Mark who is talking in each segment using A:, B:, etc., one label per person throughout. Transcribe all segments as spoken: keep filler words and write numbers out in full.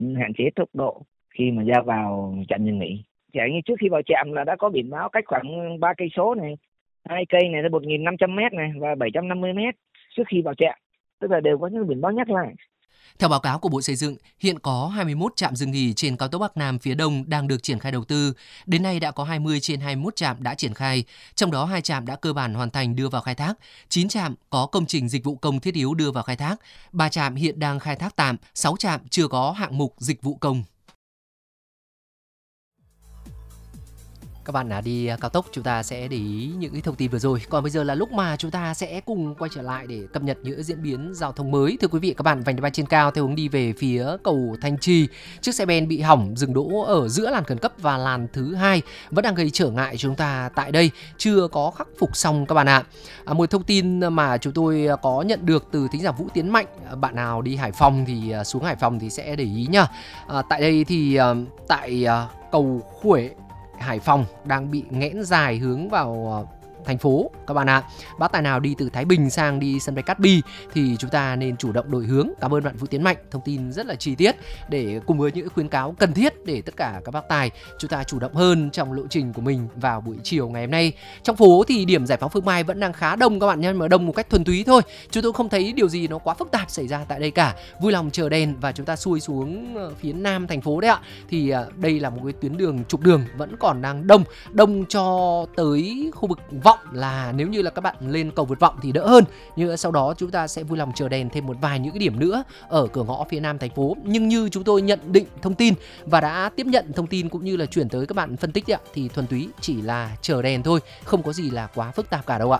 A: hạn chế tốc độ khi mà ra vào trạm dừng nghỉ. Chẳng như trước khi vào trạm là đã có biển báo cách khoảng ba cây số này, hai cây này là một nghìn năm trăm mét này và bảy trăm năm mươi mét trước khi vào trạm, tức là đều có những biển báo nhắc lại.
B: Theo báo cáo của Bộ Xây dựng, hiện có hai mươi mốt trạm dừng nghỉ trên cao tốc Bắc Nam phía Đông đang được triển khai đầu tư. Đến nay đã có hai mươi trên hai mươi mốt trạm đã triển khai, trong đó hai trạm đã cơ bản hoàn thành đưa vào khai thác, chín trạm có công trình dịch vụ công thiết yếu đưa vào khai thác, ba trạm hiện đang khai thác tạm, sáu trạm chưa có hạng mục dịch vụ công. Các bạn đã đi cao tốc, chúng ta sẽ để ý những cái thông tin vừa rồi. Còn bây giờ là lúc mà chúng ta sẽ cùng quay trở lại để cập nhật những diễn biến giao thông mới. Thưa quý vị, các bạn, vành đai ba trên cao theo hướng đi về phía cầu Thanh Trì, chiếc xe ben bị hỏng dừng đỗ ở giữa làn khẩn cấp và làn thứ hai vẫn đang gây trở ngại cho chúng ta tại đây, chưa có khắc phục xong các bạn ạ. À, một thông tin mà chúng tôi có nhận được từ thính giả Vũ Tiến Mạnh, bạn nào đi Hải Phòng thì xuống Hải Phòng thì sẽ để ý nhá. À, tại đây thì tại cầu Khuể Hải Phòng đang bị nghẽn dài hướng vào thành phố các bạn ạ. Bác tài nào đi từ Thái Bình sang đi sân bay Cát Bi thì chúng ta nên chủ động đổi hướng. Cảm ơn bạn Vũ Tiến Mạnh, thông tin rất là chi tiết để cùng với những khuyến cáo cần thiết để tất cả các bác tài chúng ta chủ động hơn trong lộ trình của mình vào buổi chiều ngày hôm nay. Trong phố thì điểm Giải Phóng Phương Mai vẫn đang khá đông các bạn, nhưng mà đông một cách thuần túy thôi. Chúng tôi không thấy điều gì nó quá phức tạp xảy ra tại đây cả. Vui lòng chờ đèn và chúng ta xuôi xuống phía nam thành phố đấy ạ. Thì đây là một cái tuyến đường trục đường vẫn còn đang đông, đông cho tới khu vực Vọng, là nếu như là các bạn lên cầu vượt Vọng thì đỡ hơn, nhưng sau đó chúng ta sẽ vui lòng chờ đèn thêm một vài những cái điểm nữa ở cửa ngõ phía nam thành phố. Nhưng như chúng tôi nhận định thông tin và đã tiếp nhận thông tin cũng như là chuyển tới các bạn phân tích ạ, thì thuần túy chỉ là chờ đèn thôi, không có gì là quá phức tạp cả đâu ạ.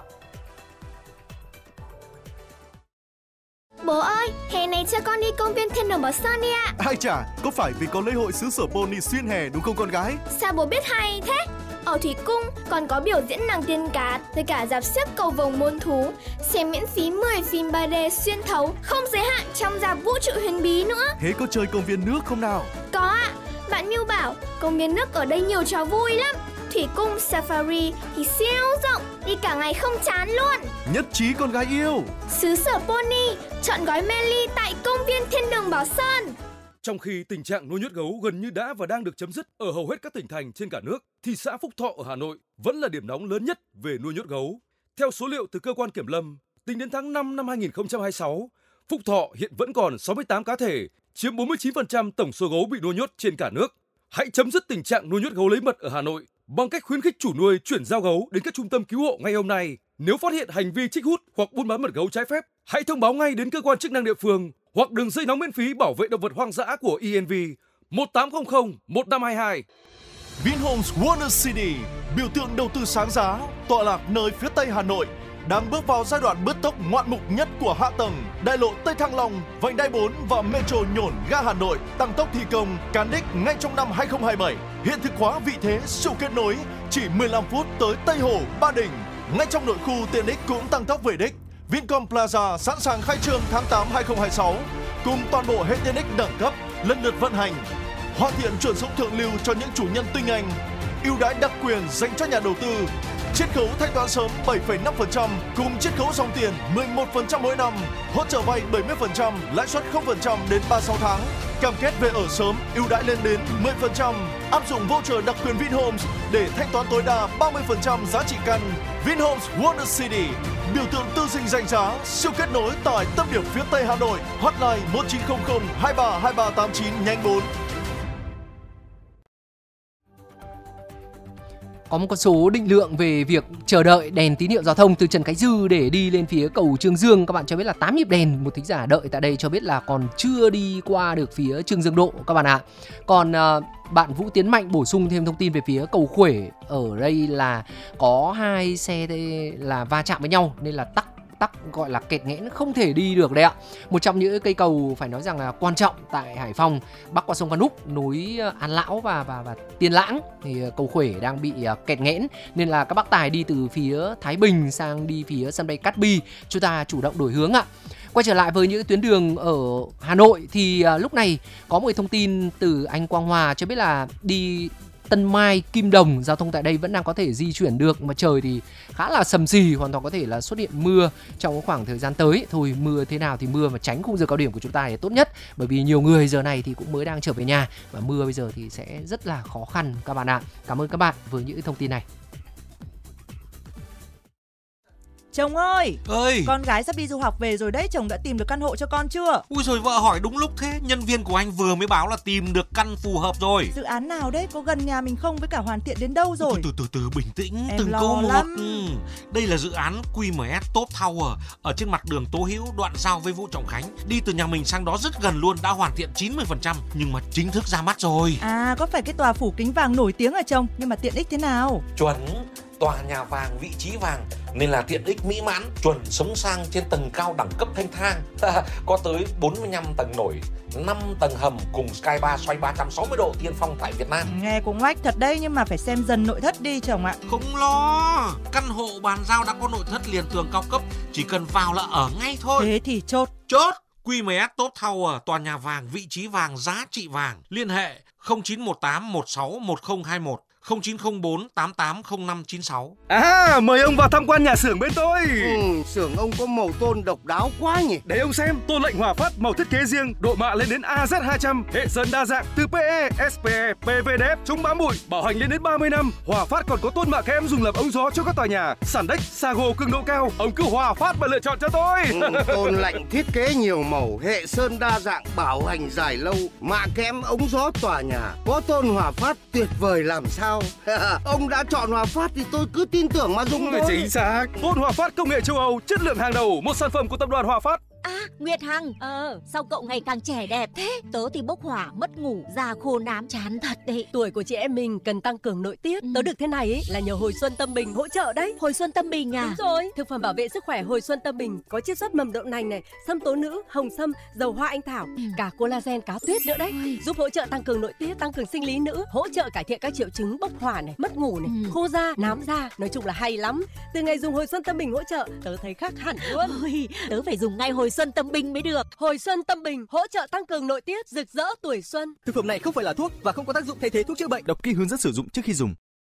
C: Bố ơi, hè này cho con đi công viên Thiên Đường Bảo Sơn đi ạ.
D: Ai chả, có phải vì có lễ hội xứ sở pony xuyên hè đúng không con gái?
C: Sao bố biết hay thế? Ở Thủy Cung còn có biểu diễn nàng tiên cá với cả dạp xiếc cầu vồng muôn thú, xem miễn phí mười phim ba D xuyên thấu không giới hạn trong dạp vũ trụ huyền bí nữa.
D: Thế có chơi công viên nước không nào?
C: Có ạ, bạn Miu bảo công viên nước ở đây nhiều trò vui lắm. Thủy Cung Safari thì siêu rộng, đi cả ngày không chán luôn.
D: Nhất trí con gái yêu.
C: Xứ sở pony, chọn gói mê ly tại công viên Thiên Đường Bảo Sơn.
E: Trong khi tình trạng nuôi nhốt gấu gần như đã và đang được chấm dứt ở hầu hết các tỉnh thành trên cả nước, thì xã Phúc Thọ ở Hà Nội vẫn là điểm nóng lớn nhất về nuôi nhốt gấu. Theo số liệu từ cơ quan kiểm lâm, tính đến tháng năm năm hai nghìn không trăm hai mươi sáu, Phúc Thọ hiện vẫn còn sáu mươi tám cá thể, chiếm bốn mươi chín phần trăm tổng số gấu bị nuôi nhốt trên cả nước. Hãy chấm dứt tình trạng nuôi nhốt gấu lấy mật ở Hà Nội bằng cách khuyến khích chủ nuôi chuyển giao gấu đến các trung tâm cứu hộ ngay hôm nay. Nếu phát hiện hành vi trích hút hoặc buôn bán mật gấu trái phép, hãy thông báo ngay đến cơ quan chức năng địa phương hoặc đường dây nóng miễn phí bảo vệ động vật hoang dã của e en vê một tám không không một năm hai hai.
D: Vinhomes Wonder City, biểu tượng đầu tư sáng giá, tọa lạc nơi phía tây Hà Nội, đang bước vào giai đoạn bứt tốc ngoạn mục nhất của hạ tầng. Đại lộ Tây Thăng Long, vành đai bốn và Metro Nhổn ga Hà Nội tăng tốc thi công cán đích ngay trong năm hai không hai bảy. Hiện thực hóa vị thế siêu kết nối, chỉ mười lăm phút tới Tây Hồ, Ba Đình. Ngay trong nội khu tiện ích cũng tăng tốc về đích. Vincom Plaza sẵn sàng khai trương tháng tám hai không hai sáu, cùng toàn bộ hệ tiện ích đẳng cấp lần lượt vận hành. Hoàn thiện chuẩn dụng thượng lưu cho những chủ nhân tinh anh, ưu đãi đặc quyền dành cho nhà đầu tư. Chiết khấu thanh toán sớm bảy phẩy năm phần trăm cùng chiết khấu dòng tiền mười một phần trăm mỗi năm, hỗ trợ vay bảy mươi phần trăm, lãi suất không phần trăm đến ba mươi sáu tháng. Cam kết về ở sớm, ưu đãi lên đến mười phần trăm. Áp dụng voucher đặc quyền Vinhomes để thanh toán tối đa ba mươi phần trăm giá trị căn. Vinhomes Wonder City, biểu tượng tư dinh danh giá, siêu kết nối tại tâm điểm phía Tây Hà Nội. Hotline một chín không không hai ba hai ba tám chín nhánh bốn.
B: Có một con số định lượng về việc chờ đợi đèn tín hiệu giao thông từ Trần Khánh Dư để đi lên phía cầu Trương Dương. Các bạn cho biết là tám nhịp đèn. Một thính giả đợi tại đây cho biết là còn chưa đi qua được phía Trương Dương Độ các bạn ạ. Còn uh, bạn Vũ Tiến Mạnh bổ sung thêm thông tin về phía cầu Khuể. Ở đây là có hai xe là va chạm với nhau nên là tắc tắc gọi là kẹt nghẽn không thể đi được đấy ạ. Một trong những cây cầu phải nói rằng là quan trọng tại Hải Phòng, bắc qua sông Văn Úc nối An Lão và và và Tiên Lãng thì cầu Khuể đang bị kẹt nghẽn nên là các bác tài đi từ phía Thái Bình sang đi phía sân bay Cát Bi chúng ta chủ động đổi hướng ạ. Quay trở lại với những tuyến đường ở Hà Nội thì lúc này có một thông tin từ anh Quang Hòa cho biết là đi Tân Mai, Kim Đồng, giao thông tại đây vẫn đang có thể di chuyển được, mà trời thì khá là sầm sì, hoàn toàn có thể là xuất hiện mưa trong khoảng thời gian tới. Thôi mưa thế nào thì mưa, mà tránh khung giờ cao điểm của chúng ta thì tốt nhất, bởi vì nhiều người giờ này thì cũng mới đang trở về nhà, và mưa bây giờ thì sẽ rất là khó khăn các bạn ạ. Cảm ơn các bạn với những thông tin này.
F: Chồng ơi,
G: ơi,
F: con gái sắp đi du học về rồi đấy, chồng đã tìm được căn hộ cho con chưa?
G: Ui rồi vợ hỏi đúng lúc thế, nhân viên của anh vừa mới báo là tìm được căn phù hợp rồi.
F: Dự án nào đấy, có gần nhà mình không, với cả hoàn thiện đến đâu rồi?
G: Từ từ từ, từ bình tĩnh,
F: em
G: từng
F: lo
G: câu một.
F: lắm.
G: Ừ. Đây là dự án quy em ét Top Tower ở trên mặt đường Tố Hữu, đoạn giao với Vũ Trọng Khánh. Đi từ nhà mình sang đó rất gần luôn, đã hoàn thiện chín mươi phần trăm, nhưng mà chính thức ra mắt rồi.
F: À, có phải cái tòa phủ kính vàng nổi tiếng à chồng? Nhưng mà tiện ích thế nào?
G: Chuẩn, tòa nhà vàng, vị trí vàng nên là tiện ích mỹ mãn, chuẩn sống sang trên tầng cao đẳng cấp thanh thang. Có tới bốn mươi lăm tầng nổi, năm tầng hầm cùng sky bar xoay ba trăm sáu mươi độ tiên phong tại Việt Nam.
F: Nghe cũng oách thật đấy, nhưng mà phải xem dần nội thất đi chồng ạ.
G: Không lo, căn hộ bàn giao đã có nội thất liền tường cao cấp, chỉ cần vào là ở ngay thôi.
F: Thế thì chốt.
G: Chốt. quy em ét Top Tower, tòa nhà vàng, vị trí vàng, giá trị vàng. Liên hệ không chín một tám một sáu một không hai một, không chín không bốn tám tám không năm chín sáu.
E: À, mời ông vào tham quan nhà xưởng bên tôi.
H: Ừ, xưởng ông có màu tôn độc đáo quá nhỉ.
E: Để ông xem, Tôn Lệnh Hòa Phát màu thiết kế riêng, độ mạ lên đến A Z hai trăm, hệ sơn đa dạng từ pê e, ét pê e, pê vê đê ép, chống bám bụi, bảo hành lên đến ba mươi năm. Hòa Phát còn có tôn mạ kem dùng làm ống gió cho các tòa nhà, sàn đếch, Sago cường độ cao. Ông cứ Hòa Phát mà lựa chọn cho tôi.
H: Ừ, Tôn Lệnh thiết kế nhiều màu, hệ sơn đa dạng, bảo hành dài lâu, mạ kém ống gió tòa nhà. Có tôn Hòa Phát tuyệt vời làm sao. Ông đã chọn Hòa Phát thì tôi cứ tin tưởng mà dùng thôi.
E: Chính xác. Tôn Hòa Phát công nghệ châu Âu, chất lượng hàng đầu, một sản phẩm của tập đoàn Hòa Phát.
I: À, Nguyệt Hằng, ờ, sao cậu ngày càng trẻ đẹp thế? Tớ thì bốc hỏa, mất ngủ, da khô nám, chán thật đấy.
J: Tuổi của chị em mình cần tăng cường nội tiết. Ừ. Tớ được thế này ấy là nhờ Hồi Xuân Tâm Bình hỗ trợ đấy.
I: Hồi Xuân Tâm Bình à?
J: Đúng rồi. Thực phẩm bảo vệ sức khỏe Hồi Xuân Tâm Bình có chiết xuất mầm đậu nành này, sâm tố nữ, hồng sâm, dầu hoa anh thảo, ừ. cả collagen cá tuyết nữa đấy. Ôi. Giúp hỗ trợ tăng cường nội tiết, tăng cường sinh lý nữ, hỗ trợ cải thiện các triệu chứng bốc hỏa này, mất ngủ này, ừ. khô da, nám da, nói chung là hay lắm. Từ ngày dùng Hồi Xuân Tâm Bình hỗ trợ, tớ thấy khác hẳn luôn.
I: Ôi, tớ phải dùng ngay Hồi Xuân Tâm Bình mới được.
J: Hồi Xuân Tâm Bình hỗ trợ tăng cường nội tiết, rực rỡ tuổi xuân.
K: Thực phẩm này không phải là thuốc và không có tác dụng thay thế thuốc chữa bệnh. Đọc kỹ hướng dẫn sử dụng trước khi dùng.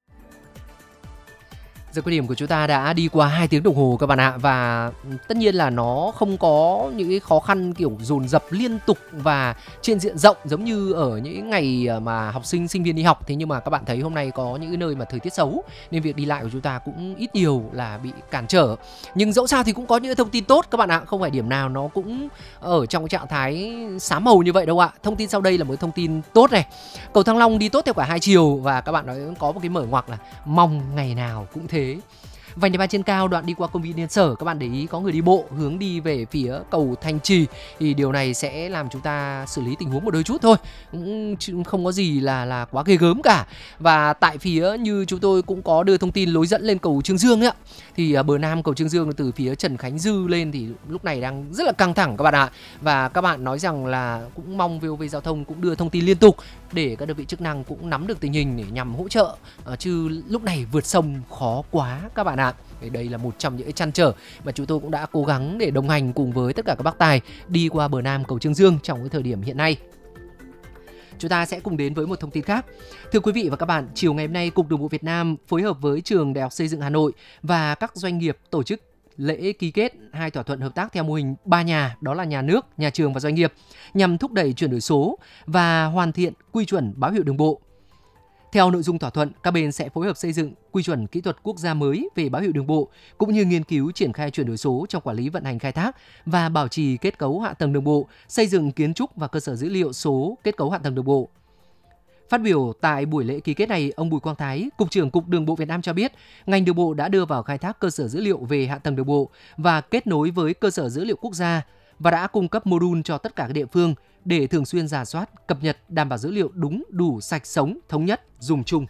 B: Giờ quay điểm của chúng ta đã đi qua hai tiếng đồng hồ các bạn ạ, và tất nhiên là nó không có những cái khó khăn kiểu dồn dập liên tục và trên diện rộng giống như ở những ngày mà học sinh sinh viên đi học. Thế nhưng mà các bạn thấy hôm nay có những cái nơi mà thời tiết xấu nên việc đi lại của chúng ta cũng ít nhiều là bị cản trở. Nhưng dẫu sao thì cũng có những thông tin tốt các bạn ạ, không phải điểm nào nó cũng ở trong trạng thái xám màu như vậy đâu ạ. Thông tin sau đây là một thông tin tốt này. Cầu Thăng Long đi tốt theo cả hai chiều, và các bạn nói có một cái mở ngoặc là mong ngày nào cũng thế. Vành đai ba trên cao đoạn đi qua công viên Liên Sở, các bạn để ý có người đi bộ hướng đi về phía cầu Thanh Trì, thì điều này sẽ làm chúng ta xử lý tình huống một đôi chút thôi, cũng không có gì là là quá ghê gớm cả. Và tại phía như chúng tôi cũng có đưa thông tin lối dẫn lên cầu Trương Dương ấy ạ, thì bờ nam cầu Trương Dương từ phía Trần Khánh Dư lên thì lúc này đang rất là căng thẳng các bạn ạ. Và các bạn nói rằng là cũng mong vê o vê Giao thông cũng đưa thông tin liên tục để các đơn vị chức năng cũng nắm được tình hình để nhằm hỗ trợ, chứ lúc này vượt sông khó quá các bạn ạ. Đây là một trong những trăn trở mà chúng tôi cũng đã cố gắng để đồng hành cùng với tất cả các bác tài đi qua bờ nam cầu Trương Dương trong cái thời điểm hiện nay. Chúng ta sẽ cùng đến với một thông tin khác. Thưa quý vị và các bạn, chiều ngày hôm nay, Cục Đường bộ Việt Nam phối hợp với Trường Đại học Xây dựng Hà Nội và các doanh nghiệp tổ chức lễ ký kết hai thỏa thuận hợp tác theo mô hình ba nhà, đó là nhà nước, nhà trường và doanh nghiệp, nhằm thúc đẩy chuyển đổi số và hoàn thiện quy chuẩn báo hiệu đường bộ. Theo nội dung thỏa thuận, các bên sẽ phối hợp xây dựng quy chuẩn kỹ thuật quốc gia mới về báo hiệu đường bộ, cũng như nghiên cứu triển khai chuyển đổi số trong quản lý vận hành khai thác và bảo trì kết cấu hạ tầng đường bộ, xây dựng kiến trúc và cơ sở dữ liệu số kết cấu hạ tầng đường bộ. Phát biểu tại buổi lễ ký kết này, ông Bùi Quang Thái, Cục trưởng Cục Đường bộ Việt Nam cho biết, ngành đường bộ đã đưa vào khai thác cơ sở dữ liệu về hạ tầng đường bộ và kết nối với cơ sở dữ liệu quốc gia và đã cung cấp module cho tất cả các địa phương để thường xuyên rà soát, cập nhật, đảm bảo dữ liệu đúng, đủ, sạch, sống, thống nhất, dùng chung.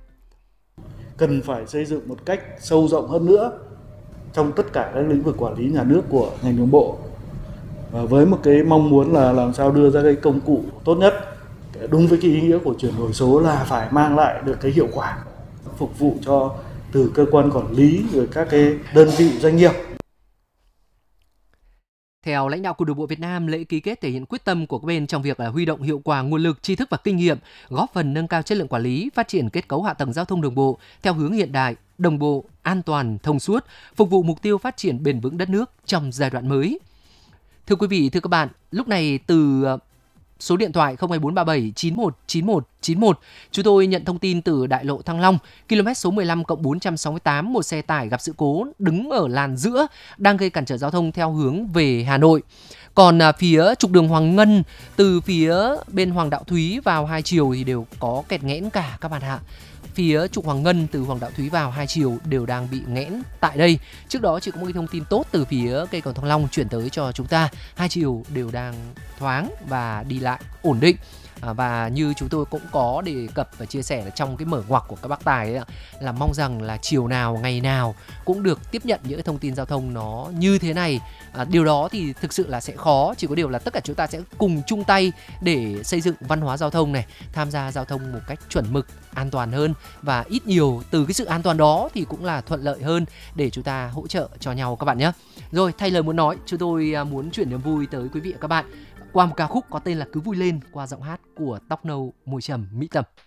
L: Cần phải xây dựng một cách sâu rộng hơn nữa trong tất cả các lĩnh vực quản lý nhà nước của ngành đường bộ, và với một cái mong muốn là làm sao đưa ra cái công cụ tốt nhất, đúng với cái ý nghĩa của chuyển đổi số là phải mang lại được cái hiệu quả, phục vụ cho từ cơ quan quản lý rồi các cái đơn vị doanh nghiệp.
B: Theo lãnh đạo của Đường bộ Việt Nam, lễ ký kết thể hiện quyết tâm của các bên trong việc là huy động hiệu quả nguồn lực, tri thức và kinh nghiệm, góp phần nâng cao chất lượng quản lý, phát triển kết cấu hạ tầng giao thông đường bộ theo hướng hiện đại, đồng bộ, an toàn, thông suốt, phục vụ mục tiêu phát triển bền vững đất nước trong giai đoạn mới. Thưa quý vị, thưa các bạn, lúc này từ số điện thoại không hai bốn ba bảy chín một chín một chín một, chúng tôi nhận thông tin từ đại lộ Thăng Long, km số mười lăm cộng bốn trăm sáu mươi tám, một xe tải gặp sự cố đứng ở làn giữa đang gây cản trở giao thông theo hướng về Hà Nội. Còn à, phía trục đường Hoàng Ngân từ phía bên Hoàng Đạo Thúy vào hai chiều thì đều có kẹt nghẽn cả các bạn ạ. Phía trục Hoàng Ngân từ Hoàng Đạo Thúy vào hai chiều đều đang bị nghẽn tại đây. Trước đó chỉ có một cái thông tin tốt từ phía cây cầu Thăng Long chuyển tới cho chúng ta, hai chiều đều đang thoáng và đi lại ổn định. À, và như chúng tôi cũng có đề cập và chia sẻ là trong cái mở ngoặc của các bác tài ấy, là mong rằng là chiều nào ngày nào cũng được tiếp nhận những thông tin giao thông nó như thế này. À, điều đó thì thực sự là sẽ khó, chỉ có điều là tất cả chúng ta sẽ cùng chung tay để xây dựng văn hóa giao thông này, tham gia giao thông một cách chuẩn mực, an toàn hơn, và ít nhiều từ cái sự an toàn đó thì cũng là thuận lợi hơn để chúng ta hỗ trợ cho nhau các bạn nhé. Rồi, thay lời muốn nói, chúng tôi muốn chuyển niềm vui tới quý vị và các bạn qua một ca khúc có tên là Cứ Vui Lên qua giọng hát của Tóc Nâu Môi Trầm Mỹ Tâm.